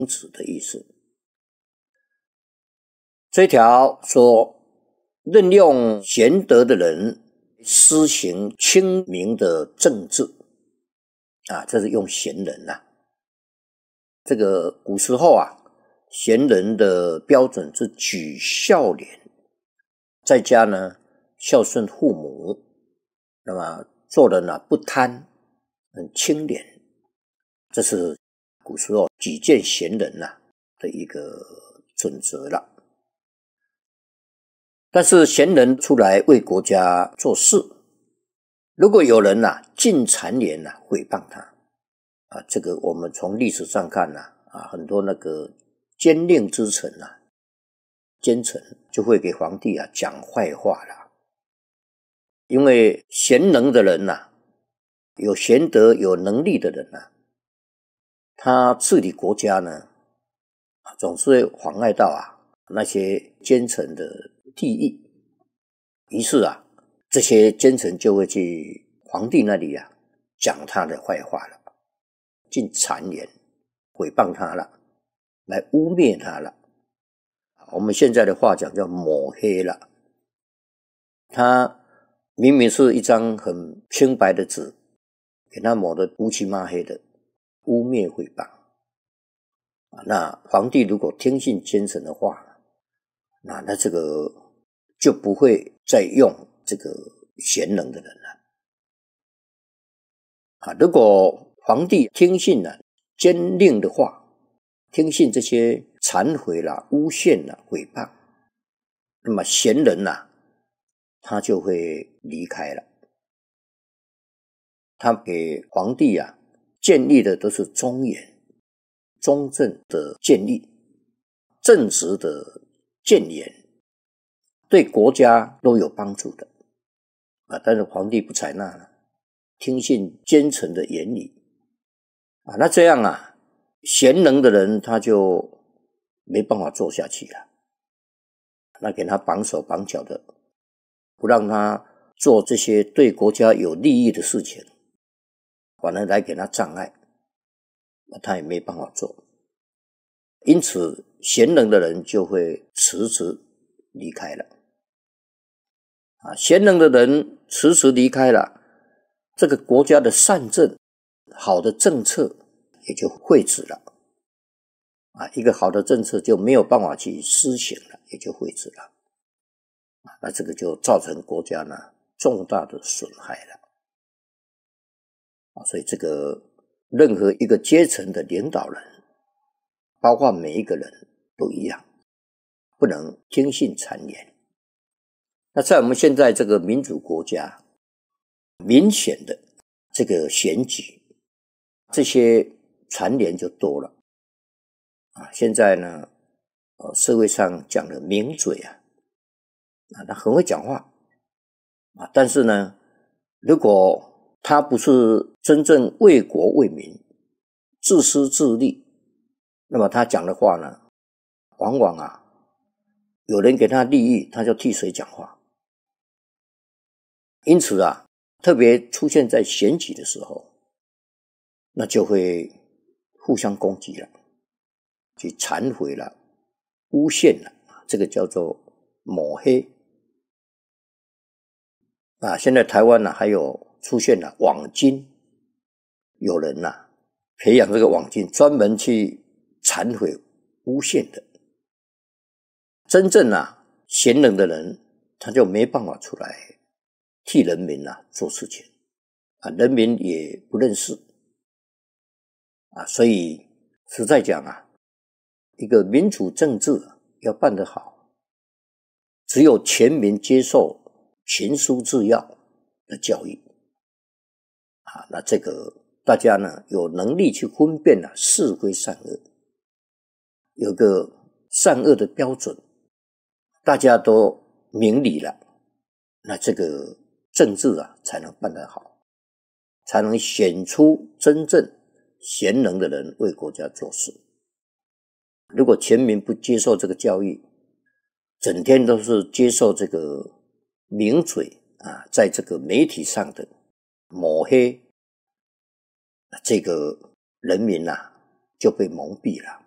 子的意思。这条说任用贤德的人施行清明的政治这是用贤人这个古时候贤人的标准是举孝廉，在家呢孝顺父母，那么做人不贪，很清廉，这是古时候举荐贤人的一个准则了。但是贤人出来为国家做事，如果有人进谗言诽谤他这个我们从历史上看很多那个奸佞之臣奸臣就会给皇帝讲坏话了。因为贤能的人有贤德有能力的人他治理国家呢总是会妨碍到那些奸臣的利益，于是这些奸臣就会去皇帝那里讲他的坏话了，进谗言诽谤他了，来污蔑他了。我们现在的话讲叫抹黑了。他明明是一张很清白的纸，给他抹得乌漆嘛黑的，污蔑诽谤那皇帝如果听信奸臣的话，那这个就不会再用这个贤能的人了如果皇帝听信了奸佞的话，听信这些忏悔啦、诬陷啦、诽谤，那么贤人他就会离开了。他给皇帝建立的都是忠言、忠正的建议，正直的谏言，对国家都有帮助的但是皇帝不采纳了，听信奸臣的言语那这样贤能的人他就没办法做下去了，那给他绑手绑脚的，不让他做这些对国家有利益的事情，反而来给他障碍，他也没办法做。因此贤能的人就会辞职离开了贤能的人辞职离开了，这个国家的善政好的政策也就废止了一个好的政策就没有办法去施行了，也就废止了那这个就造成国家重大的损害了所以这个任何一个阶层的领导人，包括每一个人都一样，不能听信谗言。那在我们现在这个民主国家，明显的这个选举，这些谗言就多了现在呢社会上讲的名嘴他很会讲话但是呢如果他不是真正为国为民，自私自利，那么他讲的话呢往往有人给他利益，他就替谁讲话。因此特别出现在选举的时候，那就会互相攻击了，去忏悔了，诬陷了，这个叫做抹黑现在台湾还有出现了网军，有人培养这个网军，专门去忏悔诬陷的。真正贤能的人，他就没办法出来替人民做事情人民也不认识所以实在讲一个民主政治要办得好，只有全民接受群书治要的教育那这个大家呢有能力去分辨是非善恶，有个善恶的标准，大家都明理了，那这个政治才能办得好，才能选出真正贤能的人为国家做事。如果全民不接受这个教育，整天都是接受这个名嘴在这个媒体上的抹黑，这个人民就被蒙蔽了